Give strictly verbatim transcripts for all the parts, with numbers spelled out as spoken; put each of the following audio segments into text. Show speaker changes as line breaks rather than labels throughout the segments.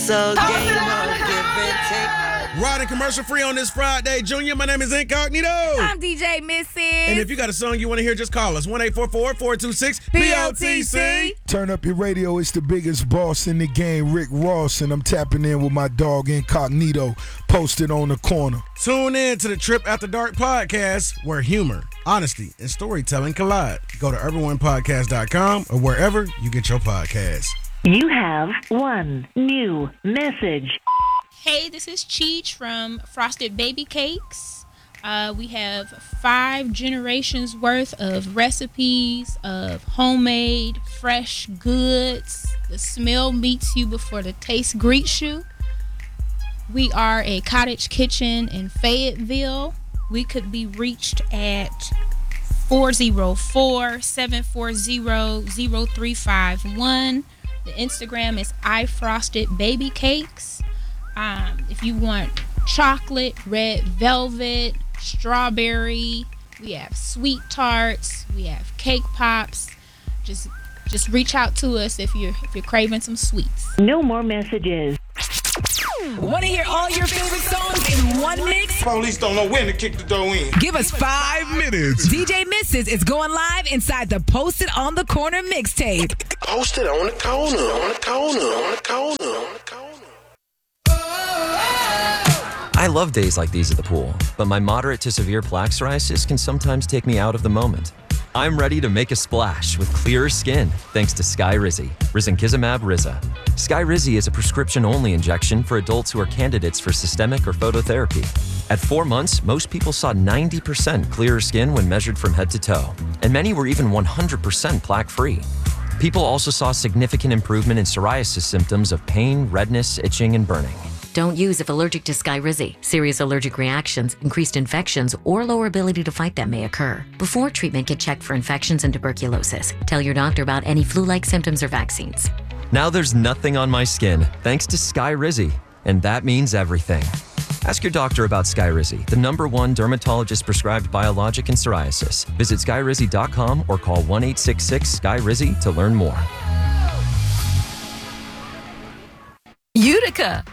So game on, give and take.
Riding commercial free on this Friday. Junior, my name is Incognito.
I'm D J Missus.
And if you got a song you want to hear, just call us. one eight four four, four two six, P O T C.
Turn up your radio. It's the biggest boss in the game, Rick Ross, and I'm tapping in with my dog Incognito, posted on the corner.
Tune in to the Trip After Dark podcast, where humor, honesty, and storytelling collide. Go to urban one podcast dot com or wherever you get your podcasts.
You have one new message.
Hey, this is Cheech from Frosted Baby Cakes. Uh, we have five generations worth of recipes of homemade, fresh goods. The smell meets you before the taste greets you. We are a cottage kitchen in Fayetteville. We could be reached at four oh four, seven four zero, zero three five one. The Instagram is iFrostedBabyCakes. Um, if you want chocolate, red velvet, strawberry, we have sweet tarts, we have cake pops. Just just reach out to us if you're if you're craving some sweets.
No more messages.
Want to hear all your favorite songs in one mix?
Police don't know when to kick the door in.
Give us five minutes. D J Missus is going live inside the Posted on the Corner mixtape.
Posted on the corner, on the corner, on the corner, on the corner.
I love days like these at the pool, but my moderate to severe plaque psoriasis can sometimes take me out of the moment. I'm ready to make a splash with clearer skin thanks to Skyrizi, Risankizumab Riza. Skyrizi is a prescription-only injection for adults who are candidates for systemic or phototherapy. At four months, most people saw ninety percent clearer skin when measured from head to toe, and many were even one hundred percent plaque-free. People also saw significant improvement in psoriasis symptoms of pain, redness, itching, and burning.
Don't use if allergic to Skyrizi. Serious allergic reactions, increased infections, or lower ability to fight them may occur. Before treatment, get checked for infections and tuberculosis. Tell your doctor about any flu-like symptoms or vaccines.
Now there's nothing on my skin thanks to Skyrizi, and that means everything. Ask your doctor about Skyrizi, the number one dermatologist-prescribed biologic in psoriasis. Visit skyrizi dot com or call one eight six six, S K Y R I Z I to learn more.
Utica.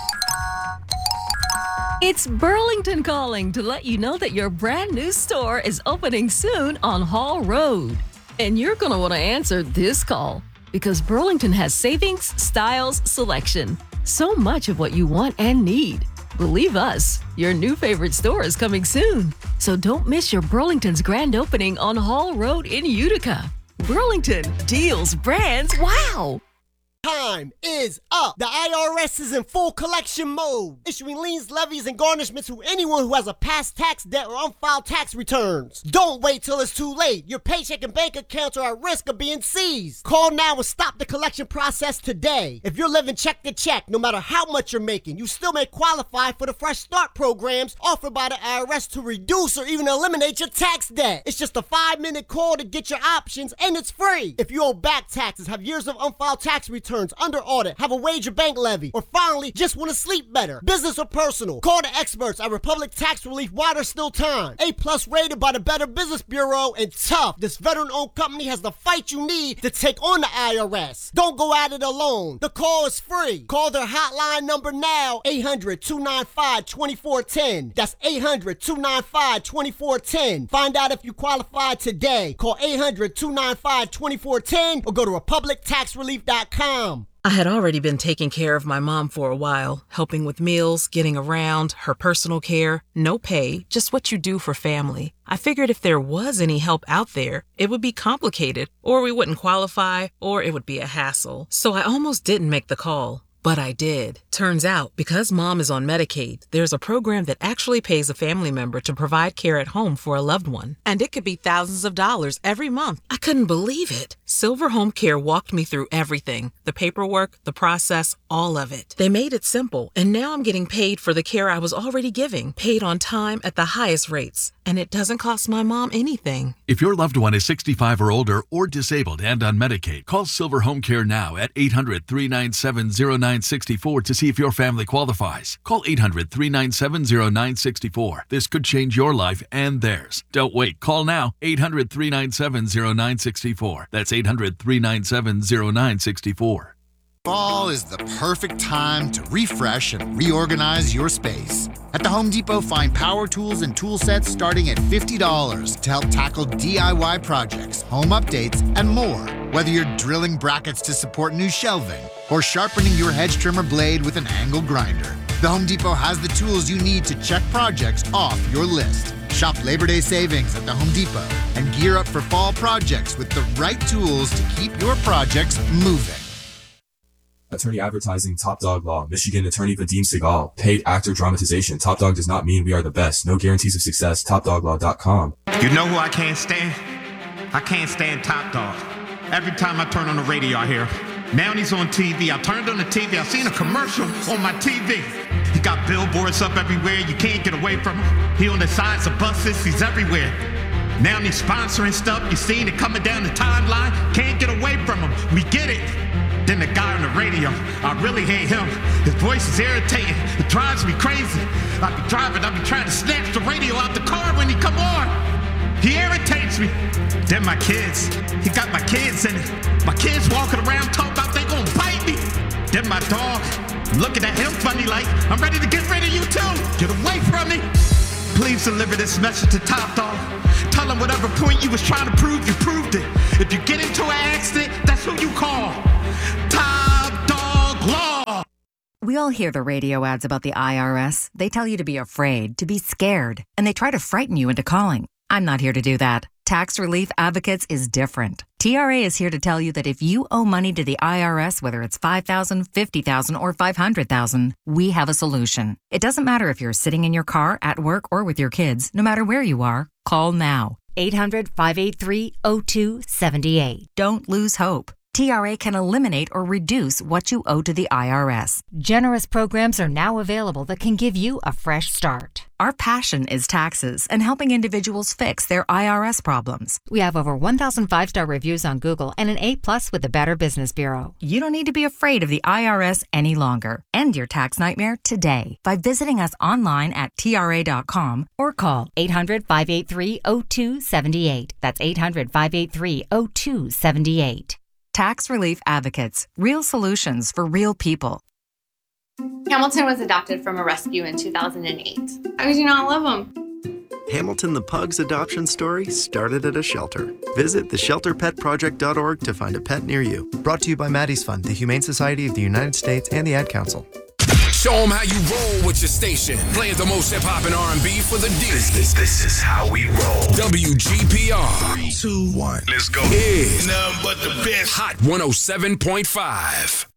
It's Burlington calling to let you know that your brand new store is opening soon on Hall Road. And you're going to want to answer this call because Burlington has savings, styles, selection. So much of what you want and need. Believe us, your new favorite store is coming soon. So don't miss your Burlington's grand opening on Hall Road in Utica. Burlington, deals, brands, wow!
Time is up. The I R S is in full collection mode, issuing liens, levies, and garnishments to anyone who has a past tax debt or unfiled tax returns. Don't wait till it's too late. Your paycheck and bank accounts are at risk of being seized. Call now and stop the collection process today. If you're living check to check, no matter how much you're making, you still may qualify for the Fresh Start programs offered by the I R S to reduce or even eliminate your tax debt. It's just a five-minute call to get your options, and it's free. If you owe back taxes, have years of unfiled tax returns, under audit, have a wage or bank levy, or finally just want to sleep better, business or personal, call the experts at Republic Tax Relief while there's still time. A plus rated by the Better Business Bureau, and tough. This veteran-owned company has the fight you need to take on the I R S. Don't go at it alone. The call is free. Call their hotline number now, eight hundred, two nine five, two four one zero. That's eight hundred, two nine five, two four one zero. Find out if you qualify today. Call eight hundred, two nine five, two four one zero or go to republic tax relief dot com.
I had already been taking care of my mom for a while, helping with meals, getting around, her personal care, no pay, just what you do for family. I figured if there was any help out there, it would be complicated, or we wouldn't qualify, or it would be a hassle. So I almost didn't make the call. But I did. Turns out, because mom is on Medicaid, there's a program that actually pays a family member to provide care at home for a loved one. And it could be thousands of dollars every month. I couldn't believe it. Silver Home Care walked me through everything. The paperwork, the process, all of it. They made it simple, and now I'm getting paid for the care I was already giving, paid on time at the highest rates. And it doesn't cost my mom anything.
If your loved one is sixty-five or older or disabled and on Medicaid, call Silver Home Care now at eight hundred, three nine seven, zero nine six four to see if your family qualifies. Call eight hundred, three nine seven, zero nine six four. This could change your life and theirs. Don't wait. Call now. eight hundred, three nine seven, zero nine six four. That's eight hundred, three nine seven, zero nine six four.
Fall is the perfect time to refresh and reorganize your space. At the Home Depot, find power tools and tool sets starting at fifty dollars to help tackle D I Y projects, home updates, and more. Whether you're drilling brackets to support new shelving or sharpening your hedge trimmer blade with an angle grinder, the Home Depot has the tools you need to check projects off your list. Shop Labor Day savings at the Home Depot and gear up for fall projects with the right tools to keep your projects moving.
Attorney Advertising, Top Dog Law, Michigan Attorney Vadim Segal, Paid Actor Dramatization. Top Dog does not mean we are the best. No guarantees of success. top dog law dot com.
You know who I can't stand? I can't stand Top Dog. Every time I turn on the radio, I hear, now he's on T V. I turned on the T V. I seen a commercial on my T V. He got billboards up everywhere. You can't get away from him. He on the sides of buses. He's everywhere. Now he's sponsoring stuff. You seen it coming down the timeline. Can't get away from him. We get it. Then the guy on the radio, I really hate him. His voice is irritating. It drives me crazy. I be driving, I be trying to snatch the radio out the car when he come on. He irritates me. Then my kids, he got my kids in it. My kids walking around talking about they gonna bite me. Then my dog, looking at him funny like, I'm ready to get rid of you too. Get away from me. Please deliver this message to Top Dog. Tell him whatever point you was trying to prove, you proved it. If you get into an accident, that's who you call. Top Dog Law.
We all hear the radio ads about the I R S. They tell you to be afraid, to be scared, and they try to frighten you into calling. I'm not here to do that. Tax Relief Advocates is different. T R A is here to tell you that if you owe money to the I R S, whether it's five thousand dollars, fifty thousand dollars, or five hundred thousand dollars, we have a solution. It doesn't matter if you're sitting in your car, at work, or with your kids. No matter where you are, call now.
eight hundred, five eight three, oh two seven eight.
Don't lose hope. T R A can eliminate or reduce what you owe to the I R S.
Generous programs are now available that can give you a fresh start.
Our passion is taxes and helping individuals fix their I R S problems.
We have over one thousand five-star reviews on Google and an A plus with the Better Business Bureau.
You don't need to be afraid of the I R S any longer. End your tax nightmare today by visiting us online at T R A dot com or call
eight hundred, five eight three, oh two seven eight. That's eight hundred, five eight three, oh two seven eight.
Tax Relief Advocates. Real solutions for real people.
Hamilton was adopted from a rescue in two thousand eight. How could you not love him?
Hamilton the Pug's adoption story started at a shelter. Visit the shelter pet project dot org to find a pet near you. Brought to you by Maddie's Fund, the Humane Society of the United States, and the Ad Council.
Show them how you roll with your station. Playing the most hip-hop and R and B for the D.
This, this, this is how we roll.
W G P R.
Three, two, one. Let's go.
Is
nothing but the best.
Hot one oh seven point five.